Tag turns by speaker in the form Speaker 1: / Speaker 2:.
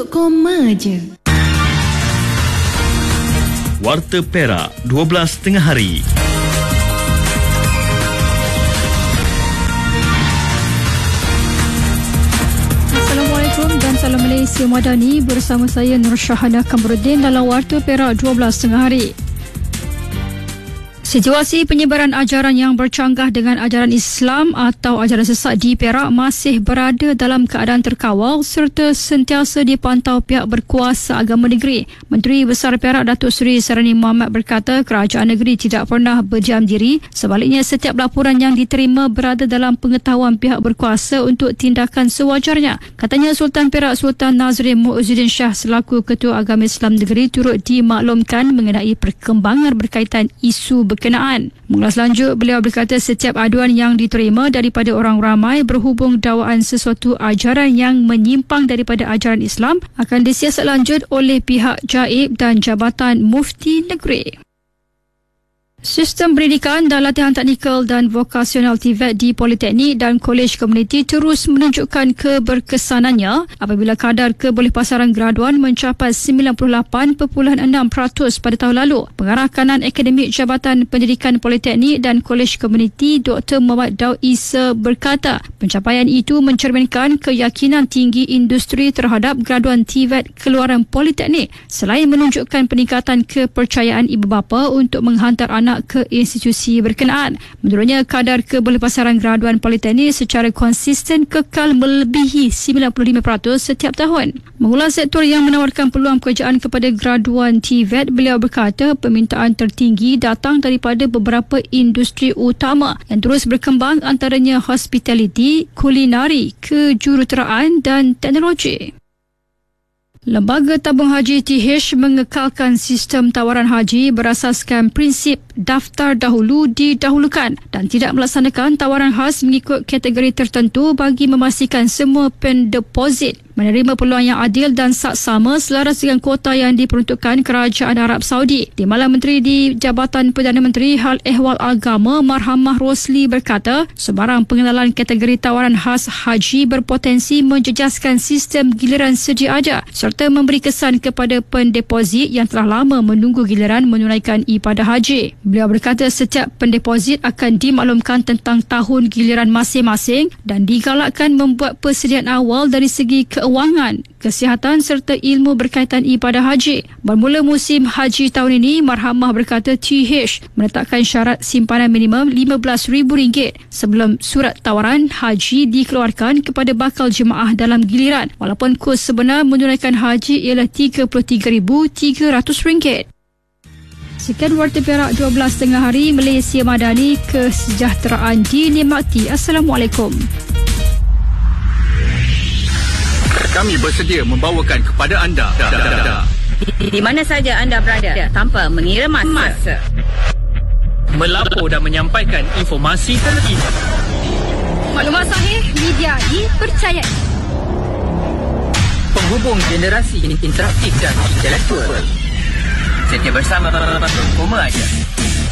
Speaker 1: koma je.
Speaker 2: Warta Perak 12.30 hari.
Speaker 3: Assalamualaikum dan salam Malaysia Madani, bersama saya Nur Syahana Kamruddin dalam Warta Perak 12.30 hari. Situasi penyebaran ajaran yang bercanggah dengan ajaran Islam atau ajaran sesat di Perak masih berada dalam keadaan terkawal serta sentiasa dipantau pihak berkuasa agama negeri. Menteri Besar Perak Datuk Seri Sarani Muhammad berkata kerajaan negeri tidak pernah berdiam diri. Sebaliknya, setiap laporan yang diterima berada dalam pengetahuan pihak berkuasa untuk tindakan sewajarnya. Katanya Sultan Perak Sultan Nazrin Muizzuddin Shah selaku Ketua Agama Islam Negeri turut dimaklumkan mengenai perkembangan berkaitan isu berkenaan. Mengulas lanjut, beliau berkata setiap aduan yang diterima daripada orang ramai berhubung dakwaan sesuatu ajaran yang menyimpang daripada ajaran Islam akan disiasat lanjut oleh pihak JAIB dan Jabatan Mufti Negeri. Sistem pendidikan dan latihan teknikal dan vokasional TVET di Politeknik dan Kolej Komuniti terus menunjukkan keberkesanannya apabila kadar kebolehpasaran graduan mencapai 98.6% pada tahun lalu. Pengarah kanan Akademik Jabatan Pendidikan Politeknik dan Kolej Komuniti Dr. Muhammad Daud Isa berkata pencapaian itu mencerminkan keyakinan tinggi industri terhadap graduan TVET keluaran Politeknik selain menunjukkan peningkatan kepercayaan ibu bapa untuk menghantar anak ke institusi berkenaan. Menurutnya, kadar kebolehpasaran graduan Politeknik secara konsisten kekal melebihi 95% setiap tahun. Mengulas sektor yang menawarkan peluang pekerjaan kepada graduan TVET, beliau berkata permintaan tertinggi datang daripada beberapa industri utama yang terus berkembang, antaranya hospitality, kulinari, kejuruteraan dan teknologi. Lembaga Tabung Haji TH mengekalkan sistem tawaran haji berasaskan prinsip daftar dahulu didahulukan dan tidak melaksanakan tawaran khas mengikut kategori tertentu bagi memastikan semua pendeposit menerima peluang yang adil dan saksama selaras dengan kuota yang diperuntukkan Kerajaan Arab Saudi. Di Malam Menteri di Jabatan Perdana Menteri Hal Ehwal Agama Marhamah Rosli berkata sebarang pengenalan kategori tawaran khas haji berpotensi menjejaskan sistem giliran sedia ada serta memberi kesan kepada pendeposit yang telah lama menunggu giliran menunaikan ibadah haji. Beliau berkata setiap pendeposit akan dimaklumkan tentang tahun giliran masing-masing dan digalakkan membuat persediaan awal dari segi keuangan, kesihatan serta ilmu berkaitan ibadah haji. Bermula musim haji tahun ini, Marhamah berkata TH menetapkan syarat simpanan minimum RM15,000 sebelum surat tawaran haji dikeluarkan kepada bakal jemaah dalam giliran, walaupun kos sebenar menunaikan haji ialah RM33,300. Sekian Warta Perak 12.30 hari. Malaysia Madani, kesejahteraan dinikmati. Assalamualaikum.
Speaker 4: Kami bersedia membawakan kepada anda
Speaker 5: di mana saja anda berada tanpa mengira masa.
Speaker 4: Melapor dan menyampaikan informasi terkini.
Speaker 5: Maklumat sahih, media dipercayai.
Speaker 4: Penghubung generasi interaktif dan intelektual. Setia bersama Koma aja.